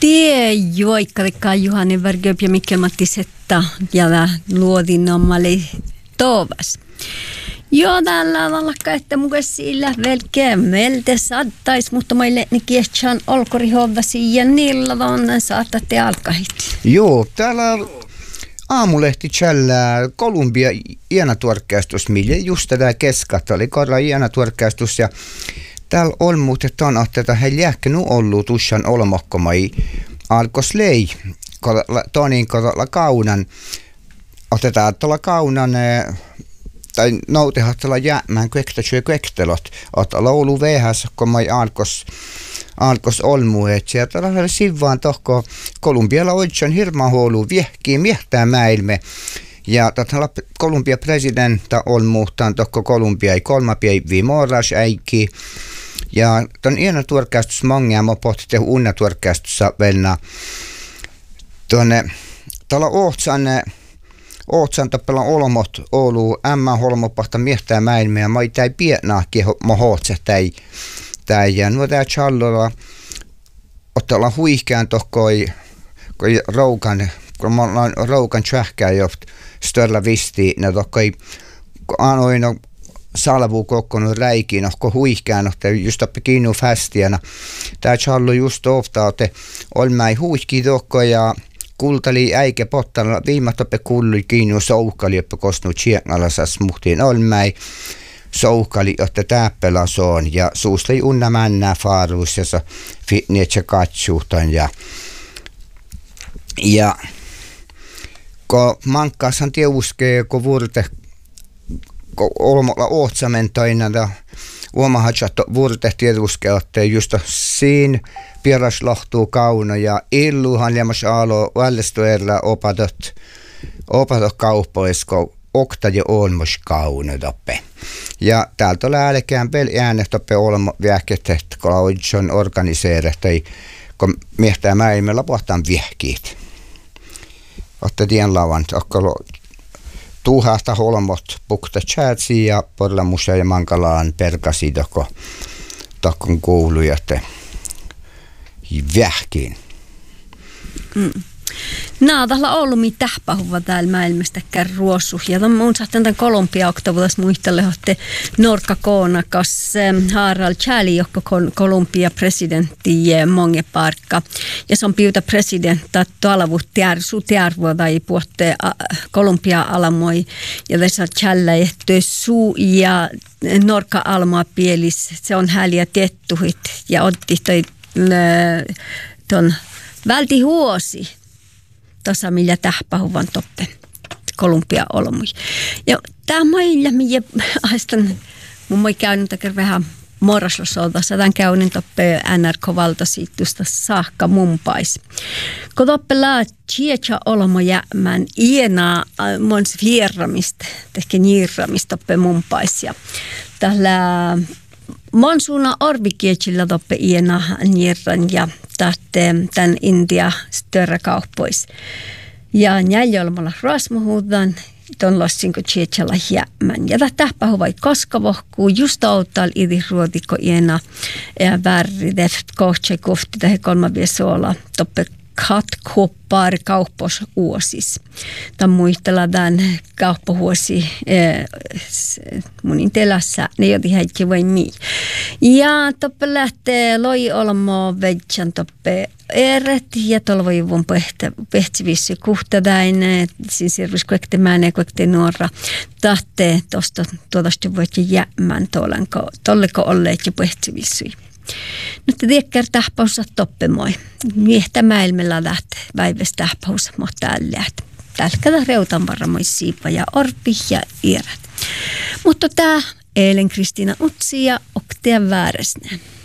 Tie joikkarikkaa Juhani Värgöp ja Mikkel-Matti Setta ja luodin ommali tovas. Joo, täällä on allakka, että mukaan sillä velkeä meiltä saattais, mutta meille ne kiechan olkorihovasi ja niillä on saatatte alkahit. Joo, täällä aamulehti tjällää Kolumbia iänatuorkästus, mille just tätä keskat oli korra iänatuorkästus ja täällä on muuten ton, että he jääkkänyt ollut tussan olmokkomai alkos lei, tonin kodolla kaunan, otetaan tuolla kaunan tai noutehat tuolla jäämään kvektelot, että laulu vehäs, kun mai alkos olmu, että sieltä on sivaan tohko Kolumbialla oikein hirma huolu viehkii miehtää mäilme. Ja Kolumbia presidentta on muhtaan tohko Kolumbia ei 3 päivää morras äikki. Ja ton iena tuorkästus mangia mä pohti tehu unna tuorkästussa velna tuonne tuolla Ootsan tappella olmot Oulu ämmä holmopahta miehtää mäilme ja mä ei täi pienahki mä hootse täi ja nuo tää challolla ottaa huihkään tohkoi kun mä olen roukan tsähkää joft störla visti ne tohkoi anoin salvu kokkonut räikiin ohko huihkään ohta just oppi kiinnu fästiänä tää challo just ofta ote olmäi huihki tohko ja kultali äike pottalla viimat oppe kulli kiinnu soukali oppe kosnu tsieknalasas muhtiin olmäi soukali, jotta täppelä on ja suusteli unna männää faaruus ja se fitnietsä katsuhtan ja kun mankkaasan tiuskee kun vuorte olmolla ootsamentoina ja uomahatsat vuorte tiuskee otte just siinä pieras lohtuu kauno ja illuhan liemas aalo väljestuerla opatot kauppoisko okta ja olmos kaunotoppe. Ja täältä on älkään pel äänetoppe olmo viehketet, kun on organiseerat, tai kun miehtää mäimellä pohtaan viehkiit. Otta tien lavan, okkalo tuhasta holmot pukta chatsi ja porla musa ja mankalaan perkasi tokkon kuulujat viehkiin. Tällä on ollut mitään tähpähuva täällä maailmastäkään ruosuh. Ja mun saattan tämän Kolumbia oktavuutas muistelle, että Norka Koonakas Harald Chali, joka on Kolumbia presidentti monge parkka. Ja se on piuta presidentta tuolla tiarvua tai puhutte Kolumbia alamoi. Ja tässä Challa ehtyy suu ja Norka almaa pielis. Se on häliä tiettuhit ja otti ton välti huosi. Tuossa millä tähpähuvan toppe Kolumbia olmui. Ja tämä mailla, minä aistan, mun moi käynyt vähän morraslosolta, tämän käynyt toppe NRK-valtasiittusta saakka mumpais. Kun toppe laa tjecha olmo jäämään ienaa mons vierramista, tehkä niirramista toppe mumpais. Ja tällä monsuuna orvikiechillä toppe ienaa niirran ja tämän India större kauppois. Ja näjolmalla rasmuhuudan, ton lossinko tsietsalla jäämän. Ja tähpä vai kaskavohkuu, just auttal idi ruotiko iena värri, deft kohtse kohti tähän 3 viesolla toppe katkoppar kauppos uosis. Tämän muistella tämän kauppahuosi mun intelässä, ne joti häikki vai mii. Ja toppe lähtee loi olmo vedjan toppe eret ja tolvoivun pehtsivissy kuhtadain, siis sirvis kuektemään ja kuekte nuora tahte tuosta voit jäämään tolleko olleet ja pehtsivissyi. Nyt tiedätkö tähpäussa toppemoi. Miehtä maailmalla lähtee väiväs tähpäussa, mutta täällä reutan varmoi siipa ja orpi ja iärät. Mutta tämä eilen Kristiina Utsi ja Oktea Vääräsnään.